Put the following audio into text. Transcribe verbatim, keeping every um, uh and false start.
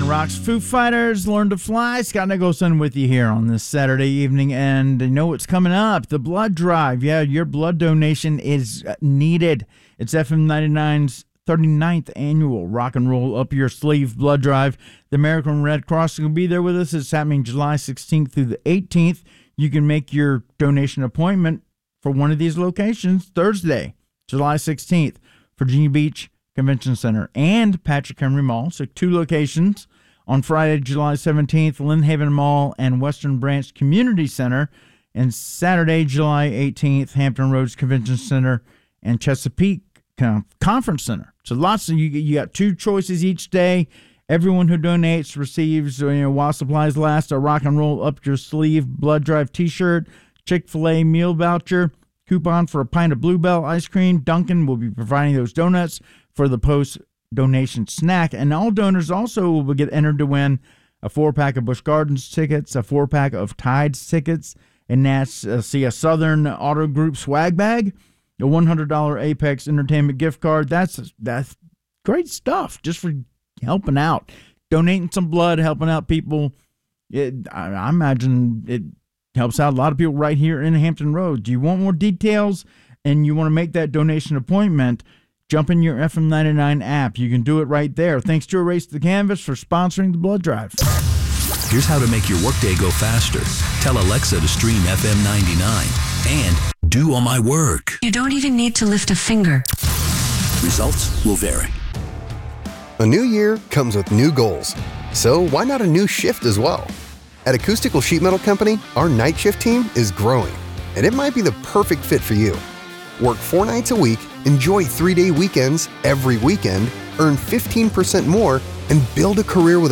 ninety-nine Rocks Foo Fighters, Learn to Fly. Scott Nicholson with you here on this Saturday evening. And you know what's coming up? The blood drive. Yeah, your blood donation is needed. It's F M ninety-nine's thirty-ninth annual Rock and Roll Up Your Sleeve blood drive. The American Red Cross will be there with us. It's happening July sixteenth through the eighteenth. You can make your donation appointment for one of these locations Thursday, July sixteenth, Virginia Beach Convention Center and Patrick Henry Mall. So two locations. On Friday, July seventeenth, Lynn Haven Mall and Western Branch Community Center. And Saturday, July eighteenth, Hampton Roads Convention Center and Chesapeake Conference Center. So lots of you. You got two choices each day. Everyone who donates receives, you know, while supplies last, a Rock and Roll Up Your Sleeve blood drive T-shirt, Chick-fil-A meal voucher, coupon for a pint of Bluebell ice cream. Duncan will be providing those donuts for the post-donation snack. And all donors also will get entered to win a four-pack of Busch Gardens tickets, a four-pack of Tides tickets, and that's uh, see a Southern Auto Group swag bag, a one hundred dollars Apex Entertainment gift card. That's that's great stuff just for helping out, donating some blood, helping out people. It, I, I imagine it helps out a lot of people right here in Hampton Roads. Do you want more details and you want to make that donation appointment? Jump in your F M ninety-nine app. You can do it right there. Thanks to Erase the Canvas for sponsoring the blood drive. Here's how to make your workday go faster. Tell Alexa to stream F M ninety-nine and do all my work. You don't even need to lift a finger. Results will vary. A new year comes with new goals. So why not a new shift as well? At Acoustical Sheet Metal Company, our night shift team is growing, and it might be the perfect fit for you. Work four nights a week, enjoy three-day weekends every weekend, earn fifteen percent more, and build a career with